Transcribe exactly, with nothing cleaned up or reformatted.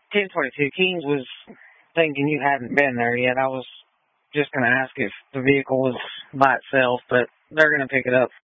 ten twenty-two, Kings was thinking you hadn't been there yet. I was just going to ask if the vehicle was by itself, but they're going to pick it up